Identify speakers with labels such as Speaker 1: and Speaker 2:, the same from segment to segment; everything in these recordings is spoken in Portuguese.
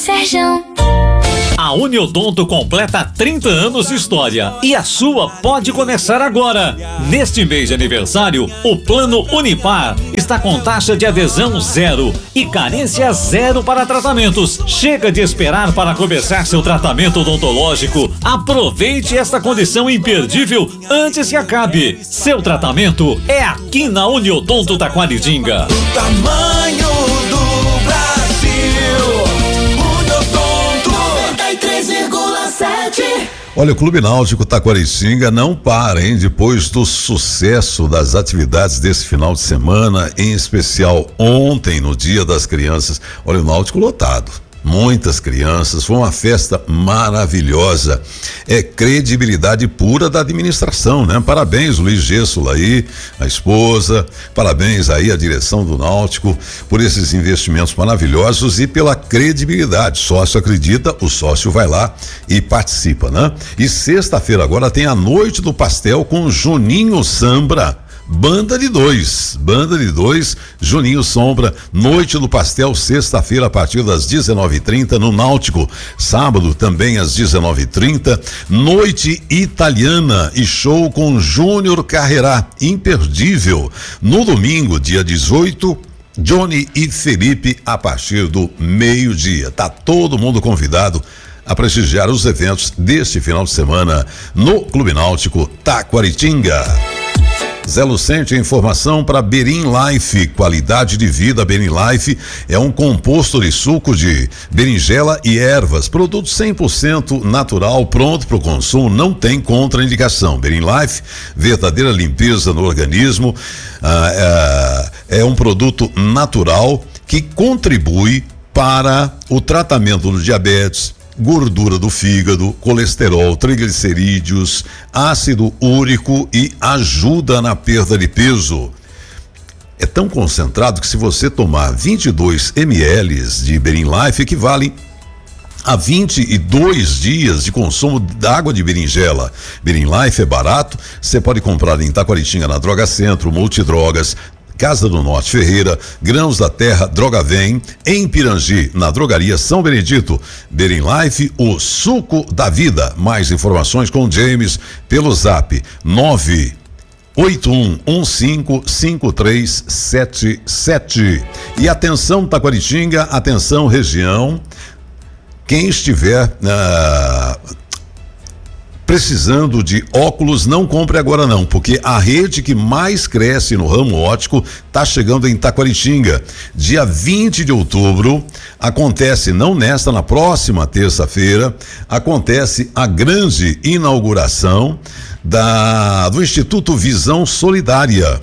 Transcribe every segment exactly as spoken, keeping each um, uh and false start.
Speaker 1: Serjão.
Speaker 2: A Uniodonto completa trinta anos de história e a sua pode começar agora. Neste mês de aniversário, o Plano Unipar está com taxa de adesão zero e carência zero para tratamentos. Chega de esperar para começar seu tratamento odontológico. Aproveite esta condição imperdível antes que acabe. Seu tratamento é aqui na Uniodonto Taquaritinga.
Speaker 3: O tamanho do Brasil.
Speaker 4: Olha, o Clube Náutico Taquaritinga não para, hein? Depois do sucesso das atividades desse final de semana, em especial ontem, no Dia das Crianças. Olha, o Náutico lotado. Muitas crianças, foi uma festa maravilhosa. É credibilidade pura da administração, né? Parabéns, Luiz Gessula aí, a esposa, parabéns aí à direção do Náutico por esses investimentos maravilhosos e pela credibilidade. Sócio acredita, o sócio vai lá e participa, né? E sexta-feira agora tem a Noite do Pastel com Juninho Sambra. Banda de dois, banda de dois, Juninho Sombra, Noite do Pastel, sexta-feira a partir das dezenove e trinta no Náutico, sábado também às dezenove e trinta, Noite Italiana e show com Júnior Carrerá, imperdível. No domingo, dia dezoito, Johnny e Felipe a partir do meio-dia. Tá todo mundo convidado a prestigiar os eventos deste final de semana no Clube Náutico Taquaritinga. Zé Lucente, informação para Berim Life, qualidade de vida. Berim Life é um composto de suco de berinjela e ervas, produto cem por cento natural, pronto para o consumo, não tem contraindicação. Berim Life, verdadeira limpeza no organismo, ah, ah, é um produto natural que contribui para o tratamento do diabetes, gordura do fígado, colesterol, triglicerídeos, ácido úrico e ajuda na perda de peso. É tão concentrado que se você tomar vinte e dois mililitros de Berim Life equivale a vinte e dois dias de consumo da água de berinjela. Berim Life é barato, você pode comprar em Taquaritinga na Droga Centro, Multidrogas, Casa do Norte Ferreira, Grãos da Terra, Droga Vem, em Pirangi, na Drogaria São Benedito. Berim Life, o suco da vida. Mais informações com James pelo zap nove oito um um cinco cinco três sete sete. E atenção Taquaritinga, atenção região, quem estiver na uh, precisando de óculos, não compre agora não, porque a rede que mais cresce no ramo óptico está chegando em Taquaritinga. Dia vinte de outubro, acontece, não nesta, na próxima terça-feira, acontece a grande inauguração da, do Instituto Visão Solidária.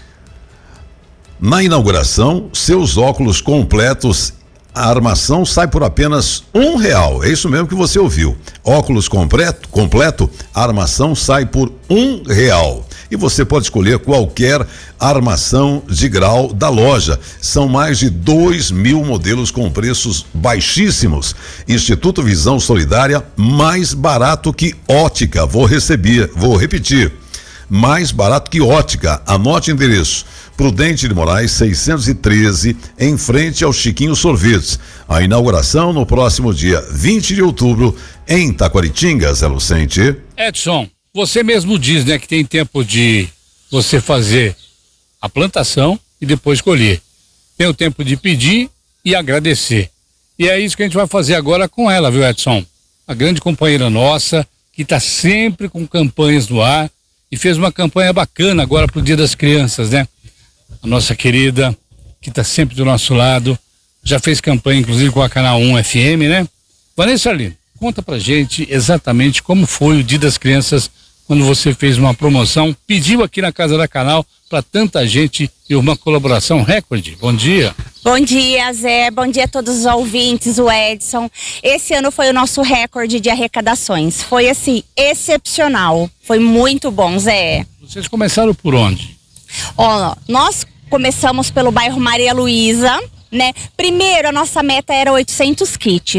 Speaker 4: Na inauguração, seus óculos completos, a armação sai por apenas um real. É isso mesmo que você ouviu. Óculos completo, completo, a armação sai por um real. E você pode escolher qualquer armação de grau da loja. São mais de dois mil modelos com preços baixíssimos. Instituto Visão Solidária, mais barato que ótica. Vou receber, vou repetir. Mais barato que ótica. Anote o endereço. Prudente de Moraes seiscentos e treze, em frente ao Chiquinho Sorvetes. A inauguração no próximo dia vinte de outubro em Taquaritinga, Zé Lucente.
Speaker 5: Edson, você mesmo diz, né, que tem tempo de você fazer a plantação e depois colher. Tem o tempo de pedir e agradecer. E é isso que a gente vai fazer agora com ela, viu, Edson? A grande companheira nossa, que está sempre com campanhas no ar e fez uma campanha bacana agora pro Dia das Crianças, né? A nossa querida, que está sempre do nosso lado, já fez campanha inclusive com a Canal um F M, né? Vanessa Arlindo, conta pra gente exatamente como foi o Dia das Crianças quando você fez uma promoção, pediu aqui na Casa da Canal para tanta gente e uma colaboração recorde. Bom dia.
Speaker 6: Bom dia, Zé. Bom dia a todos os ouvintes, o Edson. Esse ano foi o nosso recorde de arrecadações. Foi, assim, excepcional. Foi muito bom, Zé.
Speaker 5: Vocês começaram por onde?
Speaker 6: Ó, nós começamos pelo bairro Maria Luísa, né? Primeiro, a nossa meta era oitocentos kits.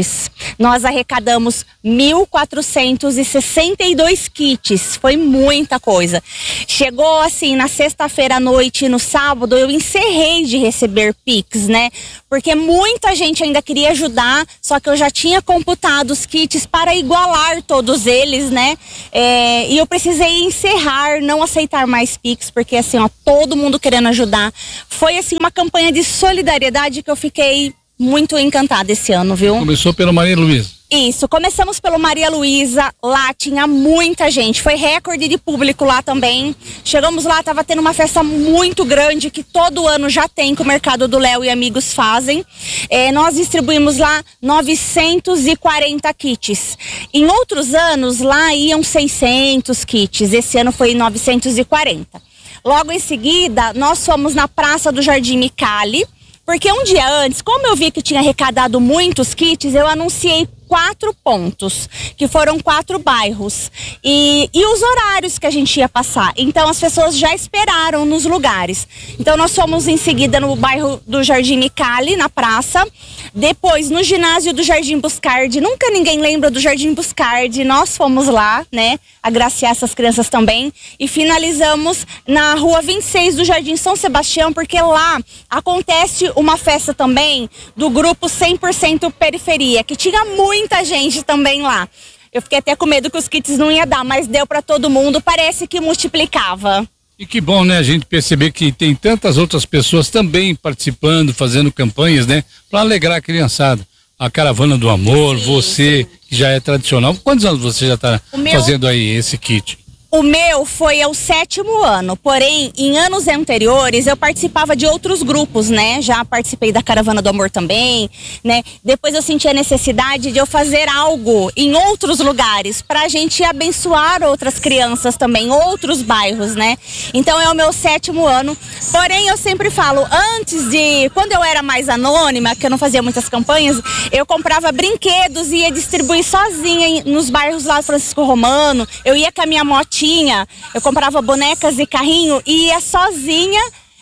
Speaker 6: nós arrecadamos mil quatrocentos e sessenta e dois kits, foi muita coisa. Chegou assim, na sexta-feira à noite e no sábado, eu encerrei de receber Pix, né? Porque muita gente ainda queria ajudar, só que eu já tinha computado os kits para igualar todos eles, né? É, e eu precisei encerrar, não aceitar mais Pix, porque assim, ó, todo mundo querendo ajudar. Foi assim uma campanha de solidariedade que eu fiquei muito encantada esse ano, viu?
Speaker 5: Começou pela Maria Luísa.
Speaker 6: Isso, começamos pelo Maria Luísa, lá tinha muita gente, foi recorde de público lá também. Chegamos lá, tava tendo uma festa muito grande que todo ano já tem, que o Mercado do Léo e amigos fazem. É, nós distribuímos lá novecentos e quarenta kits. Em outros anos lá iam seiscentos kits, esse ano foi novecentos e quarenta. Logo em seguida, nós fomos na Praça do Jardim Micali, porque um dia antes, como eu vi que tinha arrecadado muitos kits, eu anunciei quatro pontos, que foram quatro bairros, e, e os horários que a gente ia passar. Então as pessoas já esperaram nos lugares. Então nós fomos em seguida no bairro do Jardim Micali, na praça, depois no ginásio do Jardim Buscardi. Nunca ninguém lembra do Jardim Buscardi, nós fomos lá, né, agraciar essas crianças também, e finalizamos na rua vinte e seis do Jardim São Sebastião, porque lá acontece uma festa também do grupo cem por cento Periferia, que tinha muito muita gente também lá. Eu fiquei até com medo que os kits não ia dar, mas deu para todo mundo, parece que multiplicava.
Speaker 5: E que bom, né, a gente perceber que tem tantas outras pessoas também participando, fazendo campanhas, né, para alegrar a criançada. A Caravana do Amor, sim, você, sim, que já é tradicional. Quantos anos você já está fazendo aí esse kit?
Speaker 6: O meu foi ao sétimo ano, porém, em anos anteriores eu participava de outros grupos, né? Já participei da Caravana do Amor também, né? Depois eu senti a necessidade de eu fazer algo em outros lugares, pra gente abençoar outras crianças também, outros bairros, né? Então é o meu sétimo ano, porém eu sempre falo, antes de, quando eu era mais anônima, que eu não fazia muitas campanhas, eu comprava brinquedos e ia distribuir sozinha em, nos bairros lá do Francisco Romano, eu ia com a minha motinha, eu comprava bonecas e carrinho e ia sozinha,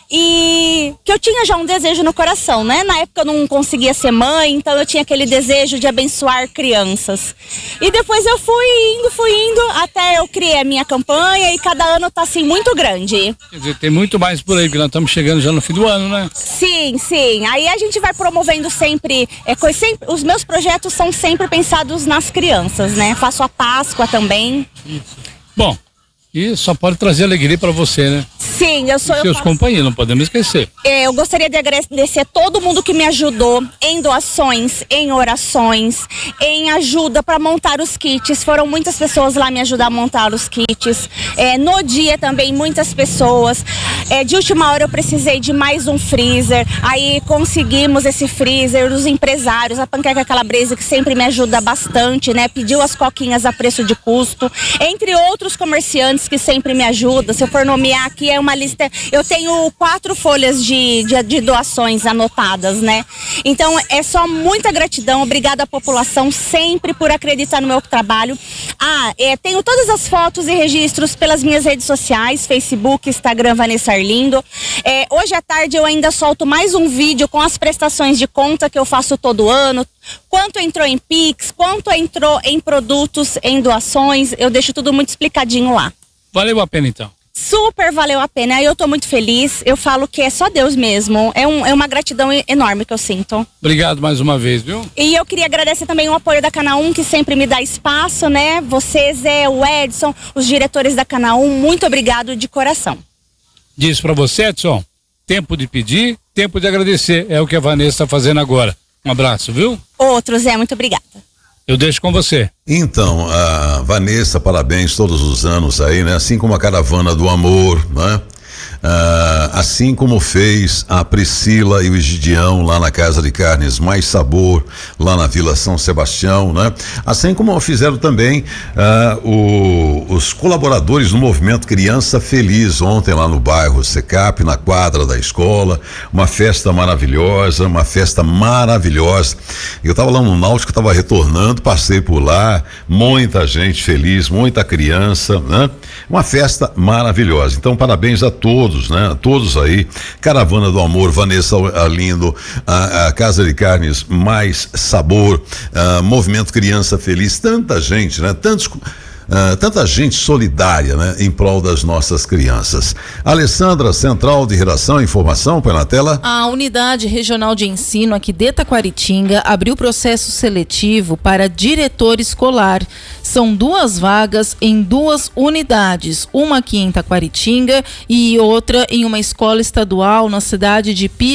Speaker 6: e que eu tinha já um desejo no coração, né? Na época eu não conseguia ser mãe, então eu tinha aquele desejo de abençoar crianças. E depois eu fui indo, fui indo, até eu criei a minha campanha e cada ano tá assim muito grande.
Speaker 5: Quer dizer, tem muito mais por aí, porque nós estamos chegando já no fim do ano, né?
Speaker 6: Sim, sim. Aí a gente vai promovendo sempre, é, coisa, sempre os meus projetos são sempre pensados nas crianças, né? Faço a Páscoa também.
Speaker 5: Isso. Bom, e só pode trazer alegria para você, né?
Speaker 6: Sim, eu sou...
Speaker 5: E seus
Speaker 6: eu
Speaker 5: companheiros, não podemos esquecer.
Speaker 6: Eu gostaria de agradecer a todo mundo que me ajudou em doações, em orações, em ajuda para montar os kits. Foram muitas pessoas lá me ajudar a montar os kits. É, no dia também, muitas pessoas. É, de última hora eu precisei de mais um freezer. Aí conseguimos esse freezer, os empresários, a Panqueca Calabresa, que sempre me ajuda bastante, né? Pediu as coquinhas a preço de custo. Entre outros comerciantes que sempre me ajudam. Se eu for nomear aqui, é uma lista, eu tenho quatro folhas de, de, de doações anotadas, né? Então é só muita gratidão, obrigada à população sempre por acreditar no meu trabalho. Ah, é, tenho todas as fotos e registros pelas minhas redes sociais, Facebook, Instagram, Vanessa Arlindo. É, hoje à tarde eu ainda solto mais um vídeo com as prestações de conta que eu faço todo ano, quanto entrou em Pix, quanto entrou em produtos, em doações, eu deixo tudo muito explicadinho lá.
Speaker 5: Valeu a pena então.
Speaker 6: Super valeu a pena, eu tô muito feliz, eu falo que é só Deus mesmo, é, um, é uma gratidão enorme que eu sinto.
Speaker 5: Obrigado mais uma vez, viu?
Speaker 6: E eu queria agradecer também o apoio da Canal um, que sempre me dá espaço, né? Você, Zé, o Edson, os diretores da Canal um, muito obrigado de coração.
Speaker 5: Diz pra você, Edson, tempo de pedir, tempo de agradecer, é o que a Vanessa tá fazendo agora. Um abraço, viu?
Speaker 6: Outro, Zé, muito obrigada.
Speaker 5: Eu deixo com você.
Speaker 4: Então, a Vanessa, parabéns todos os anos aí, né? Assim como a Caravana do Amor, né? Ah, assim como fez a Priscila e o Egidião lá na Casa de Carnes Mais Sabor, lá na Vila São Sebastião, né? Assim como fizeram também ah, o, os colaboradores do Movimento Criança Feliz ontem lá no bairro Secap, na quadra da escola, uma festa maravilhosa, uma festa maravilhosa. Eu estava lá no Náutico, estava retornando, passei por lá, muita gente feliz, muita criança, né? Uma festa maravilhosa. Então, parabéns a todos todos, né? Todos aí. Caravana do Amor, Vanessa Alindo, a, a Casa de Carnes Mais Sabor, a Movimento Criança Feliz, tanta gente, né? Tantos... Uh, tanta gente solidária, né, em prol das nossas crianças. Alessandra, Central de Redação e Informação, põe na tela.
Speaker 1: A Unidade Regional de Ensino aqui de Taquaritinga abriu processo seletivo para diretor escolar. São duas vagas em duas unidades, uma aqui em Taquaritinga e outra em uma escola estadual na cidade de Pi